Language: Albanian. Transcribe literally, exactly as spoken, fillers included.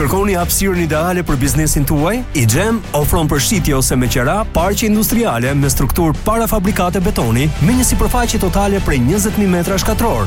kërkoni hapësirën ideale për biznesin tuaj? iGEM ofron përshitje ose me qera parqe industriale me strukturë parafabrikate betoni me një sipërfaqe totale prej njëzet mijë metra shkatror,